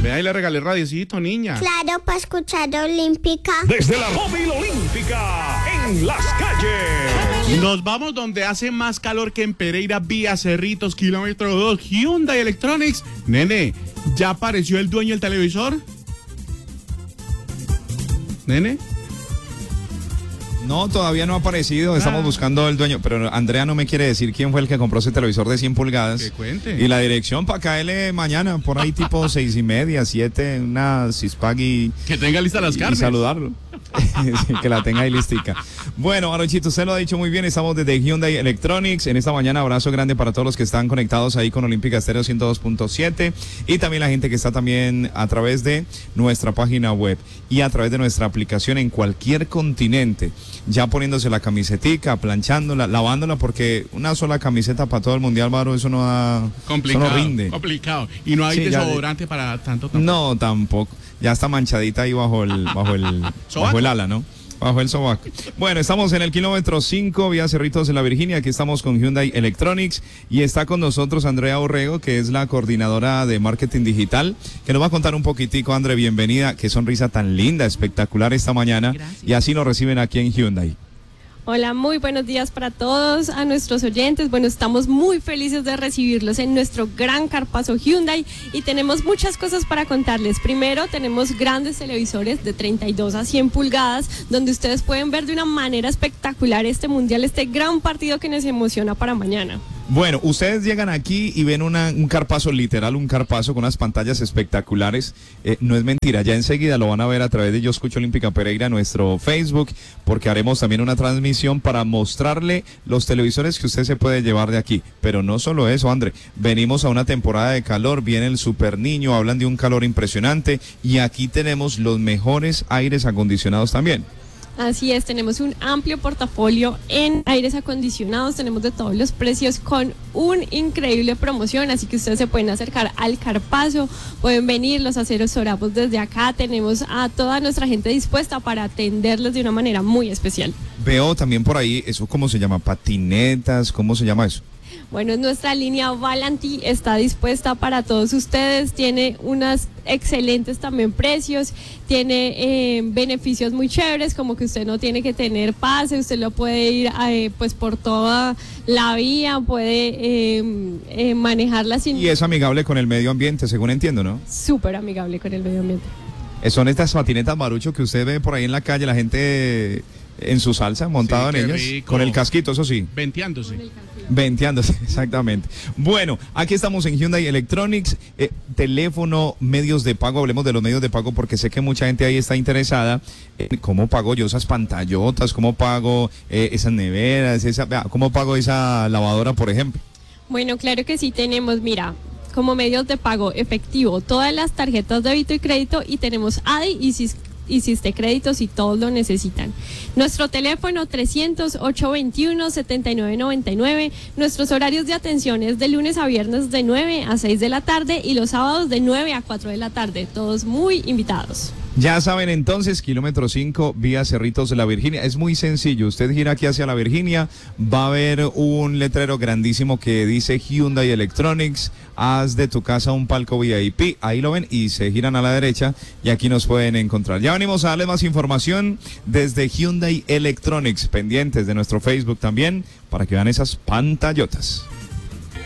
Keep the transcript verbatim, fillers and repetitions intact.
Vea, y le regalé radiocito, niña. Claro, para escuchar Olímpica. Desde la móvil olímpica, en las calles. Nos vamos donde hace más calor que en Pereira, vía Cerritos, kilómetro dos, Hyundai Electronics. Nene, ¿ya apareció el dueño del televisor? Nene. No, todavía no ha aparecido, estamos Ah. buscando el dueño, pero Andrea no me quiere decir quién fue el que compró ese televisor de cien pulgadas. Que cuente. Y la dirección para caerle mañana, por ahí tipo seis y media, siete, una cispag y, Que tenga listas las y carnes. saludarlo. Sí, que la tenga ahí listica. Bueno, Arochito, usted lo ha dicho muy bien, estamos desde Hyundai Electronics. En esta mañana, abrazo grande para todos los que están conectados ahí con Olímpica Estéreo ciento dos punto siete y también la gente que está también a través de nuestra página web y a través de nuestra aplicación en cualquier continente, ya poniéndose la camisetica, planchándola, lavándola, porque una sola camiseta para todo el mundial, Maro, eso no da, Complicado. eso no rinde. Complicado. Y no hay Sí, ya- desodorante para tanto tampoco. No, tampoco. Ya está manchadita ahí bajo el, bajo el, ¿Sobaco? bajo el ala, ¿no? Bajo el sobaco. Bueno, estamos en el kilómetro cinco, vía Cerritos en la Virginia. Aquí estamos con Hyundai Electronics y está con nosotros Andrea Orrego, que es la coordinadora de marketing digital, que nos va a contar un poquitico. Andrea, bienvenida. Qué sonrisa tan linda, espectacular esta mañana. Gracias. Y así nos reciben aquí en Hyundai. Hola, muy buenos días para todos, a nuestros oyentes. Bueno, estamos muy felices de recibirlos en nuestro gran carpazo Hyundai y tenemos muchas cosas para contarles. Primero, tenemos grandes televisores de treinta y dos a cien pulgadas, donde ustedes pueden ver de una manera espectacular este mundial, este gran partido que nos emociona para mañana. Bueno, ustedes llegan aquí y ven una, un carpazo, literal, un carpazo con unas pantallas espectaculares. Eh, no es mentira, ya enseguida lo van a ver a través de Yo Escucho Olímpica Pereira, nuestro Facebook, porque haremos también una transmisión para mostrarle los televisores que usted se puede llevar de aquí. Pero no solo eso, André, venimos a una temporada de calor, viene el super niño, hablan de un calor impresionante y aquí tenemos los mejores aires acondicionados también. Así es, tenemos un amplio portafolio en aires acondicionados, tenemos de todos los precios con una increíble promoción, así que ustedes se pueden acercar al carpazo, pueden venir, los asesoramos desde acá, tenemos a toda nuestra gente dispuesta para atenderles de una manera muy especial. Veo también por ahí, ¿eso cómo se llama? Patinetas, ¿cómo se llama eso? Bueno, nuestra línea Valanti está dispuesta para todos ustedes, tiene unas excelentes también precios, tiene eh, beneficios muy chéveres, como que usted no tiene que tener pase, usted lo puede ir eh, pues por toda la vía, puede eh, eh, manejarla sin... Y es amigable con el medio ambiente, según entiendo, ¿no? Súper amigable con el medio ambiente. Eh, Son estas patinetas Marucho que usted ve por ahí en la calle, la gente en su salsa, montado Sí, en qué ellas, rico. con el casquito, eso sí. Venteándose. Venteándose, exactamente. Bueno, aquí estamos en Hyundai Electronics, eh, teléfono, medios de pago, hablemos de los medios de pago porque sé que mucha gente ahí está interesada en cómo pago yo esas pantallotas, cómo pago eh, esas neveras, esa, vea, cómo pago esa lavadora, por ejemplo. Bueno, claro que sí tenemos, mira, como medios de pago efectivo, todas las tarjetas de débito y crédito y tenemos A D I y Cis y Siste Créditos si todos lo necesitan. Nuestro teléfono trescientos, ochocientos veintiuno, setenta y nueve noventa y nueve. Nuestros horarios de atención es de lunes a viernes de nueve a seis de la tarde y los sábados de nueve a cuatro de la tarde. Todos muy invitados. Ya saben entonces, kilómetro cinco, vía Cerritos de la Virginia. Es muy sencillo, usted gira aquí hacia la Virginia, va a ver un letrero grandísimo que dice Hyundai Electronics, haz de tu casa un palco V I P, ahí lo ven y se giran a la derecha y aquí nos pueden encontrar. Ya venimos a darles más información desde Hyundai Electronics, pendientes de nuestro Facebook también, para que vean esas pantallotas.